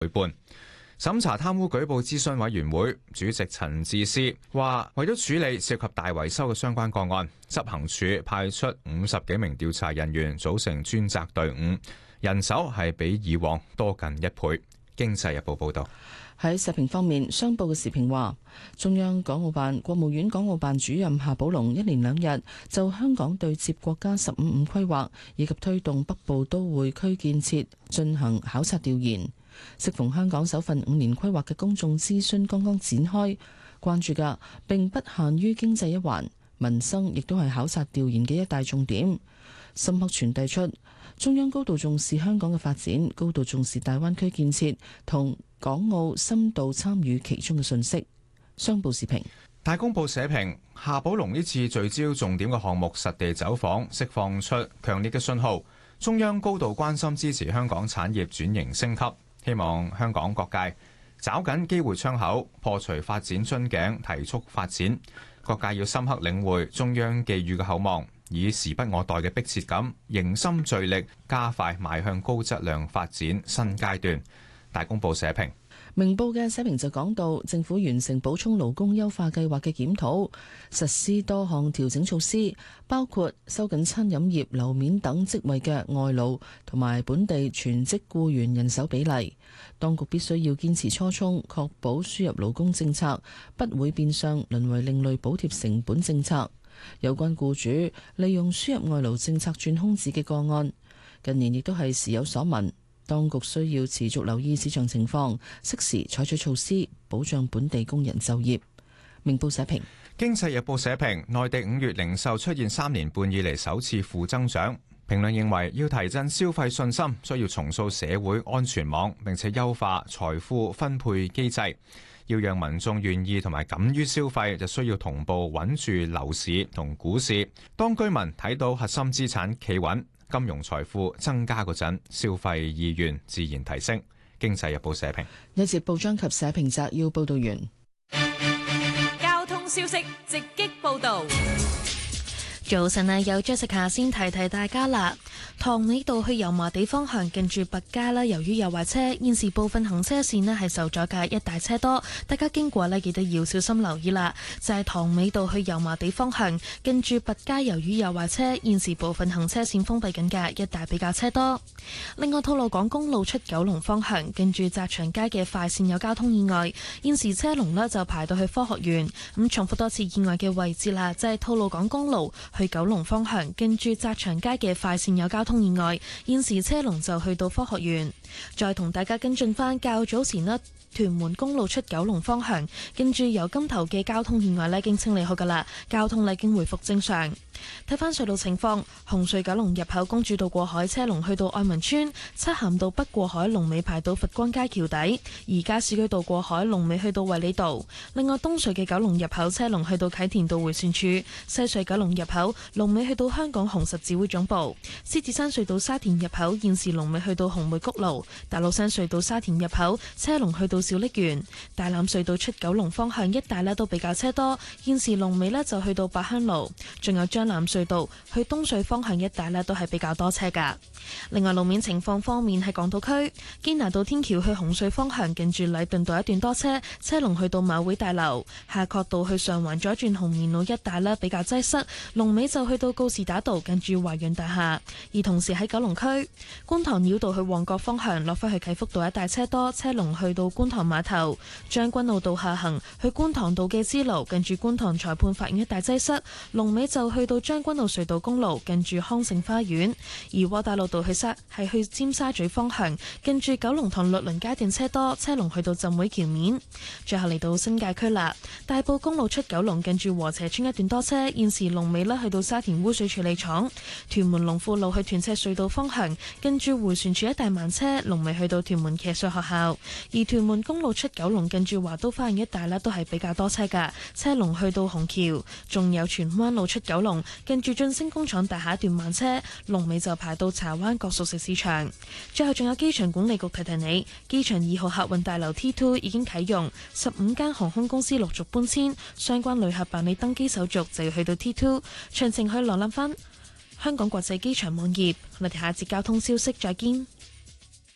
陪伴。審查貪污舉報諮詢委員會主席陳智思話，為咗處理涉及大維修嘅相關個案，執行處派出50幾名調查人員組成專責隊伍，人手係比以往多近1倍。經濟日報報導。 喺社評方面，商報嘅時評話，中央港澳辦、國務院港澳辦主任夏寶龍一連2日就香港對接國家15.5規劃以及推動北部都會區建設進行考察調研。適逢香港首份5年規劃嘅公眾諮詢剛剛展開，關注嘅並不限於經濟一環，民生亦都係考察調研嘅一大重點，深刻傳遞出中央高度重視香港嘅發展，高度重視大灣區建設同港澳深度參與其中嘅信息。商報時評。 大公報社評，夏寶龍呢次聚焦重點嘅項目實地走訪，釋放出強烈嘅信號，中央高度關心支持香港產業轉型升級，希望香港各界抓緊機會窗口，破除發展樽頸，提速發展。各界要深刻領會中央寄予嘅厚望，以時不我待嘅迫切感，凝心聚力，加快邁向高質量發展新階段。大公報社評。 明報嘅社評就講到，政府完成補充勞工優化計劃嘅檢討，實施多項調整措施，包括收緊餐飲業樓面等職位嘅外勞同埋本地全職僱員人手比例。當局必須要堅持初衷，確保輸入勞工政策不會變相淪為另類補貼成本政策。有關僱主利用輸入外勞政策轉空子嘅個案，近年亦都係時有所聞。當局需要持續留意市場情況，適時採取措施，保障本地工人就業。明報社評。 經濟日報社評，內地5月零售出現3年半以嚟首次負增長。評論認為，要提振消費信心，需要重塑社會安全網，並且優化財富分配機制。要讓民眾願意同埋敢於消費，就需要同步穩住樓市同股市。當居民睇到核心資產企穩，金融財富增加嗰陣，消費意願自然提升。經濟日報社評。 一節報章及社評摘要報道完。 交通消息直擊報道。 早晨啊，有 Jessica 先提提大家啦。塘尾道去油麻地方向近住弼街啦，由於有壞車，現時部分行車線咧係受阻嘅，一大車多，大家經過咧記得要小心留意啦。就係塘尾道去油麻地方向近住弼街，由於有壞車，現時部分行車線封閉緊嘅，一大比較車多。另外，吐露港公路出九龍方向近住澤祥街嘅快線有交通意外，現時車龍咧就排到去科學園。咁重複多次意外嘅位置啦，就係吐露港公路去九龍方向近住澤祥街嘅快線有交通意外，現時車龍就去到科學園。再同大家跟進返較早前咧，屯門公路出九龍方向跟住由金頭嘅交通意外咧已經清理好噶啦，交通已經回復正常。睇翻隧道情況，紅隧九龍入口公主道過海車龍去到愛民村，漆咸道北過海龍尾排到佛光街橋底，而家市區道過海龍尾去到衛理道。另外東隧嘅九龍入口車龍去到啟田道迴旋處，西隧九龍入口龍尾去到香港紅十字會總部。獅子山隧道沙田入口現時龍尾去到紅梅谷路，大老山隧道沙田入口車龍去到小瀝源，大欖隧道出九龍方向一帶咧都比較車多，現時龍尾咧就去到八鄉路，仲有將藍隧道去東隧方向一帶咧都係比較多車噶。另外路面情況方面，喺港島區堅拿道天橋去紅隧方向近住禮頓道一段多車，車龍去到馬會大樓。夏慤道去上環左轉紅棉路一帶咧比較擠塞，龍尾就去到告士打道近住華潤大廈。而同時喺九龍區觀塘繞道去旺角方向落返去啟福道一帶車多，車龍去到觀塘碼頭。將軍澳道下行去觀塘道嘅支路近住觀塘裁判法院一帶擠塞，龍尾就去到將軍澳隧道公路近住康盛花園。而窩打老道去尖沙咀方向近住九龍塘律倫街段車多，車龍去到浸會橋面。最後嚟到新界區啦，大埔公路出九龍近住禾輋村一段多車，現時龍尾去到沙田污水處理廠。屯門龍富路去屯赤隧道方向近住迴旋處一帶慢車，龍尾去到屯門騎術學校。而屯門公路出九龍近住華都花園一帶都係比較多車噶，車龍去到紅橋。仲有荃灣路出九龍近住晉升工廠大廈一段慢車，龍尾就排到柴灣角熟食市場。最後仲有機場管理局提提你，機場2號客運大樓 T2 已經啟用，15間航空公司陸續搬遷，相關旅客辦理登機手續就要去到 T2。詳情去瀏覽翻香港國際機場網頁。我哋下節交通消息再見。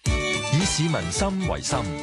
以市民心為心，